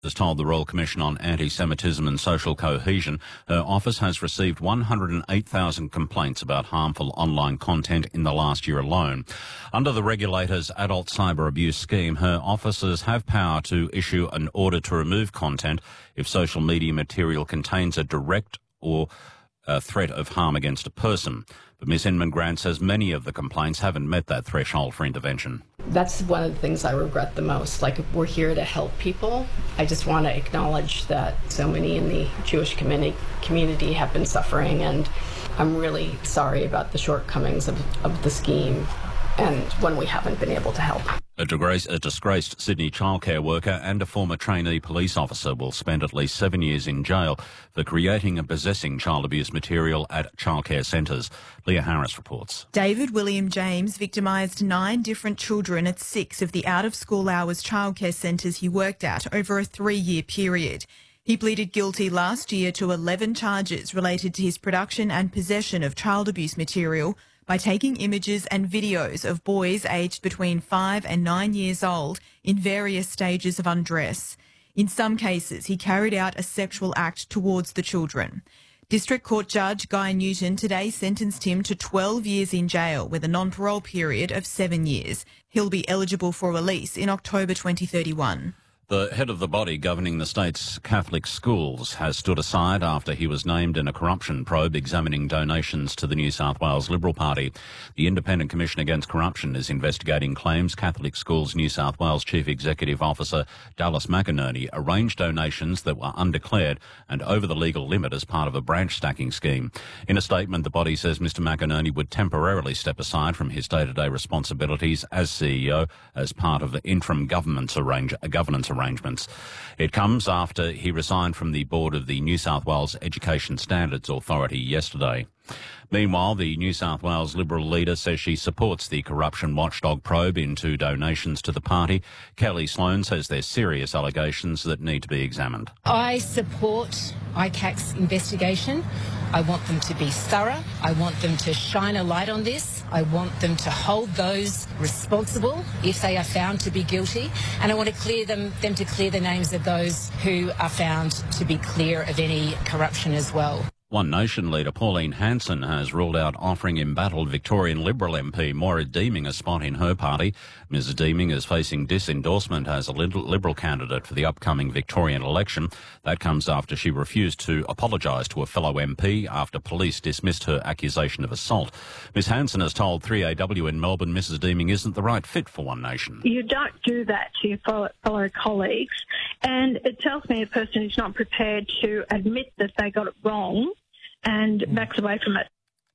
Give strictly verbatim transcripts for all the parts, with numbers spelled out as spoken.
Has told the Royal Commission on Anti-Semitism and Social Cohesion her office has received one hundred eight thousand complaints about harmful online content in the last year alone. Under the regulator's adult cyber abuse scheme, her officers have power to issue an order to remove content if social media material contains a direct or a threat of harm against a person. But Miss Inman-Grant says many of the complaints haven't met that threshold for intervention. That's one of the things I regret the most. Like, we're here to help people. I just want to acknowledge that so many in the Jewish community community have been suffering, and I'm really sorry about the shortcomings of, of the scheme and when we haven't been able to help. A, disgrace, a disgraced Sydney childcare worker and a former trainee police officer will spend at least seven years in jail for creating and possessing child abuse material at childcare centres. Leah Harris reports. David William James victimised nine different children at six of the out-of-school hours childcare centres he worked at over a three-year period. He pleaded guilty last year to eleven charges related to his production and possession of child abuse material by taking images and videos of boys aged between five and nine years old in various stages of undress. In some cases, he carried out a sexual act towards the children. District Court Judge Guy Newton today sentenced him to twelve years in jail with a non-parole period of seven years. He'll be eligible for release in October twenty thirty-one. The head of the body governing the state's Catholic schools has stood aside after he was named in a corruption probe examining donations to the New South Wales Liberal Party. The Independent Commission Against Corruption is investigating claims Catholic Schools New South Wales Chief Executive Officer Dallas McInerney arranged donations that were undeclared and over the legal limit as part of a branch stacking scheme. In a statement, the body says Mister McInerney would temporarily step aside from his day-to-day responsibilities as C E O as part of the interim government's arrange- governance arrangement. arrangements. It comes after he resigned from the board of the New South Wales Education Standards Authority yesterday. Meanwhile, the New South Wales Liberal leader says she supports the corruption watchdog probe into donations to the party. Kelly Sloan says there's serious allegations that need to be examined. I support I C A C's investigation. I want them to be thorough. I want them to shine a light on this. I want them to hold those responsible if they are found to be guilty. And I want to clear them, them to clear the names of those who are found to be clear of any corruption as well. One Nation leader Pauline Hanson has ruled out offering embattled Victorian Liberal M P Moira Deeming a spot in her party. Missus Deeming is facing disendorsement as a Liberal candidate for the upcoming Victorian election. That comes after she refused to apologise to a fellow M P after police dismissed her accusation of assault. Miss Hanson has told three A W in Melbourne Missus Deeming isn't the right fit for One Nation. You don't do that to your fellow, fellow colleagues, and it tells me a person is not prepared to admit that they got it wrong and backs away from it.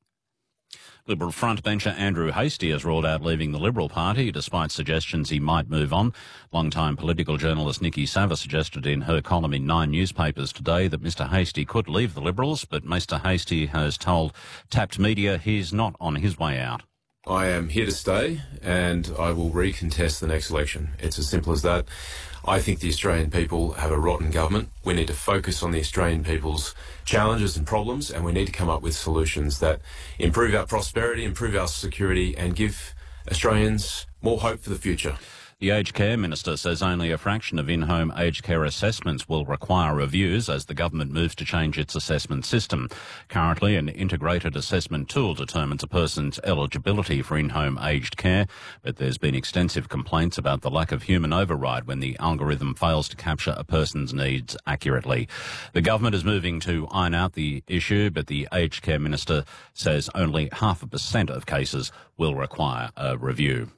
Liberal frontbencher Andrew Hastie has ruled out leaving the Liberal Party despite suggestions he might move on. Long-time political journalist Nikki Sava suggested in her column in Nine newspapers today that Mister Hastie could leave the Liberals, but Mister Hastie has told Tapped Media he's not on his way out. I am here to stay and I will recontest the next election. It's as simple as that. I think the Australian people have a rotten government. We need to focus on the Australian people's challenges and problems, and we need to come up with solutions that improve our prosperity, improve our security, and give Australians more hope for the future. The Aged Care Minister says only a fraction of in-home aged care assessments will require reviews as the government moves to change its assessment system. Currently, an integrated assessment tool determines a person's eligibility for in-home aged care, but there's been extensive complaints about the lack of human override when the algorithm fails to capture a person's needs accurately. The government is moving to iron out the issue, but the Aged Care Minister says only half a percent of cases will require a review.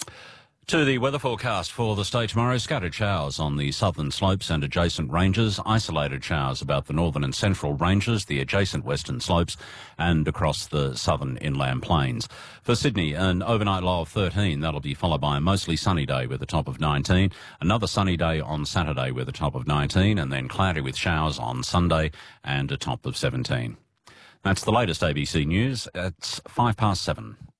To the weather forecast for the state tomorrow, scattered showers on the southern slopes and adjacent ranges, isolated showers about the northern and central ranges, the adjacent western slopes and across the southern inland plains. For Sydney, an overnight low of thirteen, that'll be followed by a mostly sunny day with a top of nineteen, another sunny day on Saturday with a top of nineteen, and then cloudy with showers on Sunday and a top of seventeen. That's the latest A B C News. It's five past seven.